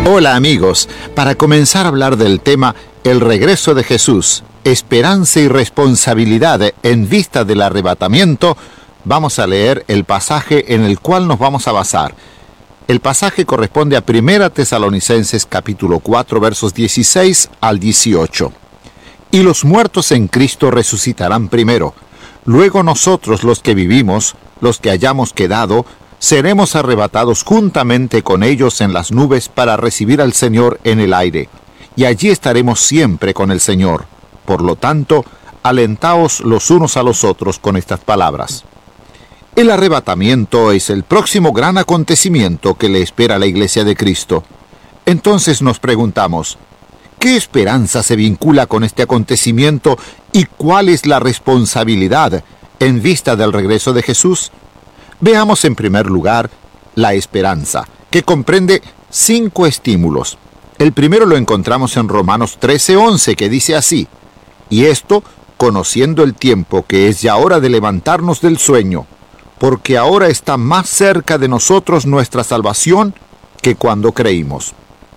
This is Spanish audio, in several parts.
Hola amigos, para comenzar a hablar del tema El regreso de Jesús, esperanza y responsabilidad en vista del arrebatamiento, vamos a leer el pasaje en el cual nos vamos a basar. El pasaje corresponde a 1 Tesalonicenses capítulo 4 versos 16 al 18. Y los muertos en Cristo resucitarán primero. Luego nosotros los que vivimos, los que hayamos quedado, seremos arrebatados juntamente con ellos en las nubes para recibir al Señor en el aire, y allí estaremos siempre con el Señor. Por lo tanto, alentaos los unos a los otros con estas palabras. El arrebatamiento es el próximo gran acontecimiento que le espera a la Iglesia de Cristo. Entonces nos preguntamos, ¿qué esperanza se vincula con este acontecimiento y cuál es la responsabilidad en vista del regreso de Jesús? Veamos en primer lugar la esperanza, que comprende 5 estímulos. El primero lo encontramos en Romanos 13:11, que dice así: y esto, conociendo el tiempo que es ya hora de levantarnos del sueño, porque ahora está más cerca de nosotros nuestra salvación que cuando creímos.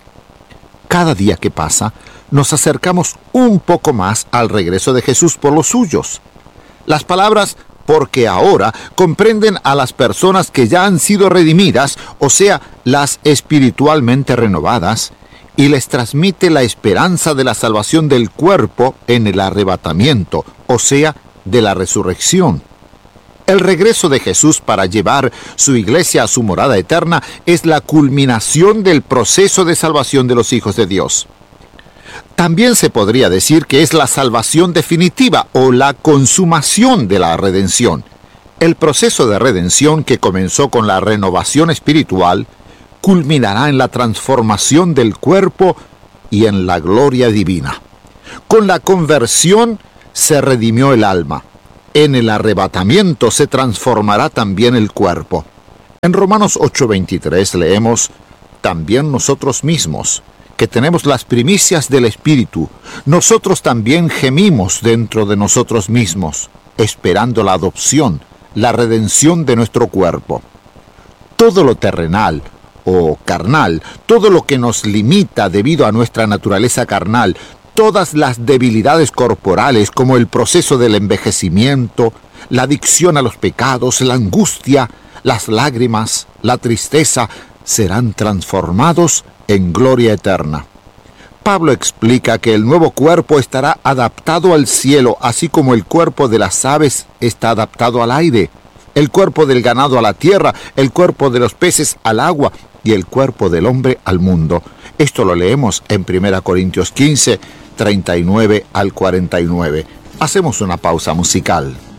Cada día que pasa, nos acercamos un poco más al regreso de Jesús por los suyos. Las palabras porque ahora comprenden a las personas que ya han sido redimidas, o sea, las espiritualmente renovadas, y les transmite la esperanza de la salvación del cuerpo en el arrebatamiento, o sea, de la resurrección. El regreso de Jesús para llevar su iglesia a su morada eterna es la culminación del proceso de salvación de los hijos de Dios. También se podría decir que es la salvación definitiva o la consumación de la redención. El proceso de redención que comenzó con la renovación espiritual culminará en la transformación del cuerpo y en la gloria divina. Con la conversión se redimió el alma. En el arrebatamiento se transformará también el cuerpo. En Romanos 8:23 leemos: también nosotros mismos, que tenemos las primicias del Espíritu, nosotros también gemimos dentro de nosotros mismos, esperando la adopción, la redención de nuestro cuerpo. Todo lo terrenal o carnal, todo lo que nos limita debido a nuestra naturaleza carnal, todas las debilidades corporales como el proceso del envejecimiento, la adicción a los pecados, la angustia, las lágrimas, la tristeza, serán transformados en gloria eterna. Pablo explica que el nuevo cuerpo estará adaptado al cielo, así como el cuerpo de las aves está adaptado al aire, el cuerpo del ganado a la tierra, el cuerpo de los peces al agua y el cuerpo del hombre al mundo. Esto lo leemos en 1 Corintios 15, 39 al 49. Hacemos una pausa musical.